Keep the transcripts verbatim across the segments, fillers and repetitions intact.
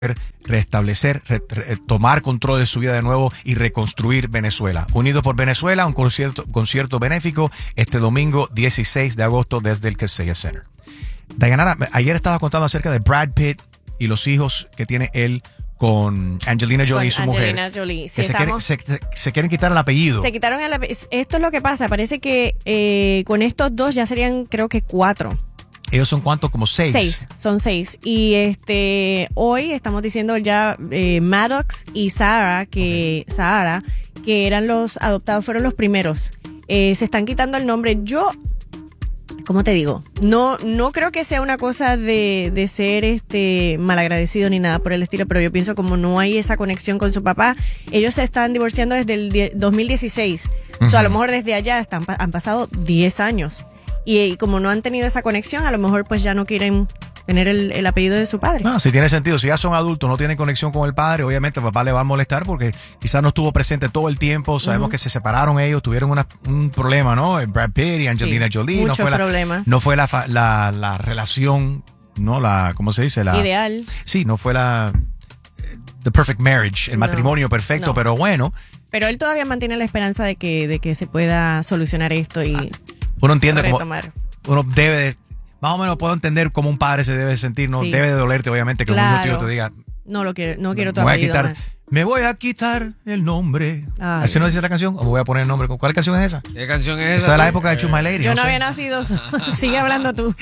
restablecer, re, re, tomar control de su vida de nuevo y reconstruir Venezuela. Unidos por Venezuela, un concierto, concierto benéfico este domingo dieciséis de agosto desde el Kaseya Center. Dayanara, ayer estaba contando acerca de Brad Pitt y los hijos que tiene él con Angelina Jolie con y su Angelina mujer. Jolie. Sí, que se, quieren, se, se quieren quitar el apellido. Se quitaron el apellido. Esto es lo que pasa. Parece que eh, con estos dos ya serían, creo que cuatro. ¿Ellos son cuántos? Como seis. Seis, son seis. Y este hoy estamos diciendo ya eh, Maddox y Sara, que okay. Sara, que eran los adoptados, fueron los primeros. Eh, se están quitando el nombre. Yo, ¿cómo te digo? No, no creo que sea una cosa de, de ser este malagradecido ni nada por el estilo, pero yo pienso como no hay esa conexión con su papá. Ellos se están divorciando desde el dos mil dieciséis. Uh-huh. O sea, a lo mejor desde allá están, han pasado diez años. Y, y como no han tenido esa conexión, a lo mejor pues ya no quieren tener el, el apellido de su padre. No, si tiene sentido. Si ya son adultos, no tienen conexión con el padre, obviamente el papá le va a molestar porque quizás no estuvo presente todo el tiempo. Sabemos uh-huh. que se separaron ellos, tuvieron una, un problema, ¿no? Brad Pitt y Angelina sí, Jolie. Muchos no fue problemas. La, no fue la, la, la relación, ¿no? La, ¿cómo se dice? La, ideal. Sí, no fue la... The perfect marriage, el no, matrimonio perfecto, no. pero bueno. Pero él todavía mantiene la esperanza de que, de que se pueda solucionar esto y... Ah. Uno entiende como uno debe de, más o menos puedo entender cómo un padre se debe sentir, no sí. debe de dolerte obviamente que claro. un tío te diga no lo quiero, no quiero tu me voy a apellido quitar, más. Me voy a quitar el nombre. Ay, ¿así no dice la canción? ¿O me voy a poner el nombre? ¿Cuál canción es esa? ¿Qué canción es esa? Esa es de la época de Choose My Lady. Yo no, no había sé. nacido. Sigue hablando tú.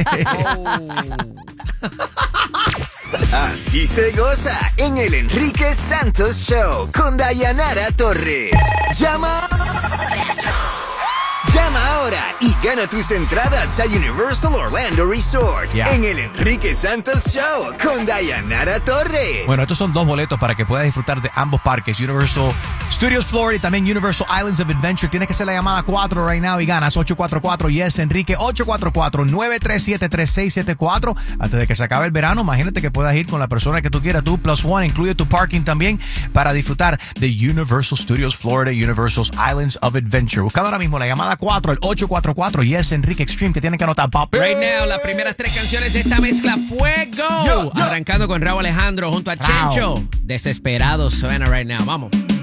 Así se goza en el Enrique Santos Show con Dayanara Torres. Llama Llama ahora y gana tus entradas a Universal Orlando Resort yeah. en el Enrique Santos Show con Dayanara Torres. Bueno, estos son dos boletos para que puedas disfrutar de ambos parques, Universal Studios Florida y también Universal Islands of Adventure. Tienes que hacer la llamada cuatro right now y ganas ocho cuatro cuatro yes Enrique ocho cuatro cuatro, nueve tres siete, tres seis siete cuatro. Antes de que se acabe el verano, imagínate que puedas ir con la persona que tú quieras. Tú plus one, incluye tu parking también para disfrutar de Universal Studios Florida, Universal Islands of Adventure. Buscando ahora mismo la llamada cuatro, el ocho cuatro cuatro yes Enrique Extreme, que tienen que anotar, papi. Right now, las primeras tres canciones de esta mezcla Fuego. Yo, yo. Arrancando con Raúl Alejandro junto a Chencho. Desesperado suena right now. Vamos.